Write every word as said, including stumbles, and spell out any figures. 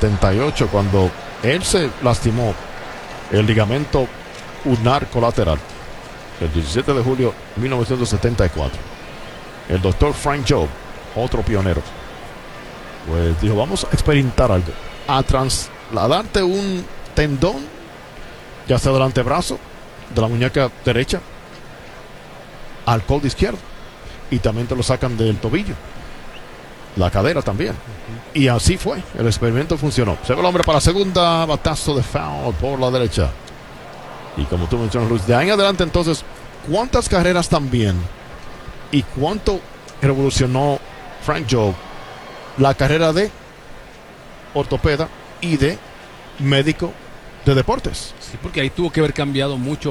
setenta y ocho, cuando él se lastimó el ligamento ulnar colateral, el diecisiete de julio de mil novecientos setenta y cuatro. El doctor Frank Jobe, otro pionero, pues dijo, vamos a experimentar algo, a trasladarte un tendón, ya sea del antebrazo, de la muñeca derecha, al codo izquierdo, y también te lo sacan del tobillo, la cadera también. Uh-huh. Y así fue, el experimento funcionó. Se ve el hombre para la segunda, batazo de foul por la derecha. Y como tú mencionas, Luis, de ahí en adelante entonces, ¿cuántas carreras también y cuánto revolucionó Frank Jobe la carrera de ortopeda y de médico de deportes? Sí, porque ahí tuvo que haber cambiado mucho